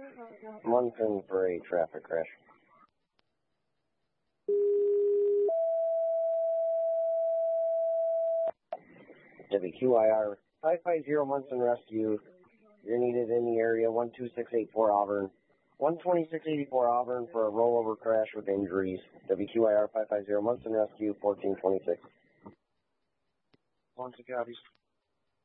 Munson for a traffic crash. WQIR 550 Munson Rescue. You're needed in the area 12684 Auburn. 12684 Auburn for a rollover crash with injuries. WQIR 550 Munson Rescue 1426. Munson copies.